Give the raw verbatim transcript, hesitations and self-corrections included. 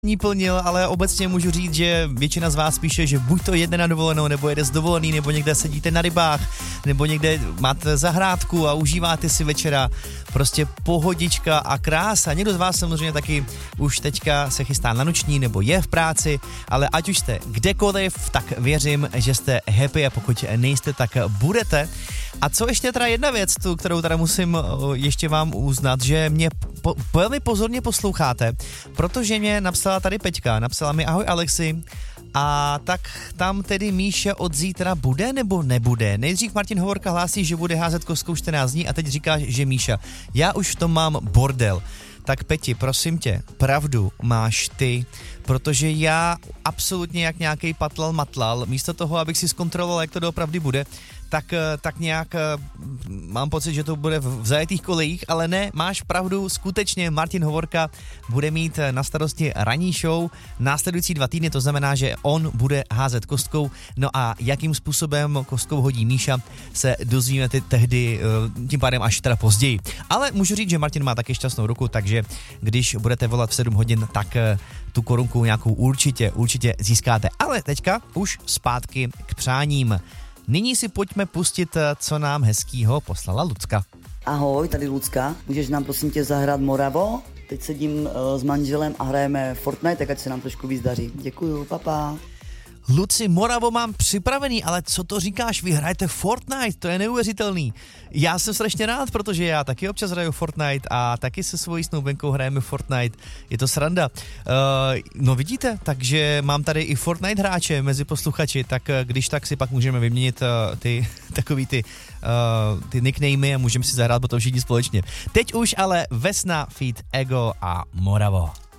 plnil, ale obecně můžu říct, že většina z vás píše, že buď to jede na dovolenou, nebo jede z dovolený, nebo někde sedíte na rybách, nebo někde máte zahrádku a užíváte si večera. Prostě pohodička a krása. Někdo z vás samozřejmě taky už teďka se chystá na noční, nebo je v práci, ale ať už jste kdekoliv, tak věřím, že jste happy a pokud nejste, tak budete. A co ještě teda jedna věc, tu, kterou teda musím ještě vám uznat, že mě po, velmi pozorně posloucháte, protože mě napsala tady Peťka, napsala mi ahoj Alexi, a tak tam tedy Míša od zítra bude nebo nebude? Nejdřív Martin Hovorka hlásí, že bude házet kostkou čtrnáct dní a teď říká, že Míša. Já už v tom mám bordel. Tak Peti, prosím tě, pravdu máš ty, protože já absolutně jak nějaký patlal matlal, místo toho, abych si zkontroloval, jak to doopravdy bude, tak, tak nějak mám pocit, že to bude v zajetých kolejích, ale ne, máš pravdu, skutečně Martin Hovorka bude mít na starosti ranní show následující dva týdny, to znamená, že on bude házet kostkou, no a jakým způsobem kostkou hodí Míša, se dozvíme ty tehdy, tím pádem až teda později. Ale můžu říct, že Martin má taky šťastnou ruku, takže když budete volat v sedm hodin, tak tu korunku nějakou určitě, určitě získáte. Ale teďka už zpátky k přáním. Nyní si pojďme pustit, co nám hezkýho poslala Lucka. Ahoj, tady Lucka. Můžeš nám prosím tě zahrát Moravo? Teď sedím uh, s manželem a hrajeme Fortnite, tak ať se nám trošku víc daří. Děkuju, papa. Luci, Moravo mám připravený, ale co to říkáš, vy hrajete Fortnite, to je neuvěřitelný. Já jsem strašně rád, protože já taky občas hraju Fortnite a taky se svojí snoubenkou hrajeme Fortnite, je to sranda. Uh, no vidíte, takže mám tady i Fortnite hráče mezi posluchači, tak když tak si pak můžeme vyměnit uh, ty takový ty, uh, ty nicknamey a můžeme si zahrát potom všichni společně. Teď už ale Vesna feat. Ego a Moravo.